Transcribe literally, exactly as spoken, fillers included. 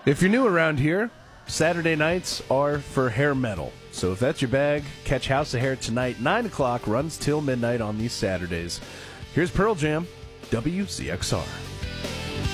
If you're new around here, Saturday nights are for hair metal. So if that's your bag, catch House of Hair tonight. nine o'clock runs till midnight on these Saturdays. Here's Pearl Jam, W Z X R.